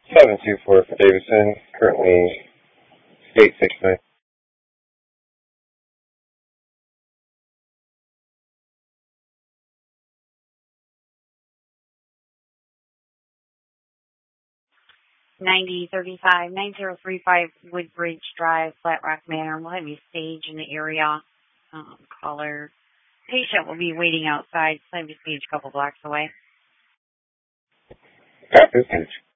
724 for Davidson, currently 869. $9035 Woodbridge Drive, Flat Rock Manor. We'll have you stage in the area. Caller. Patient will be waiting outside. So have you stage a couple blocks away. Got this stage.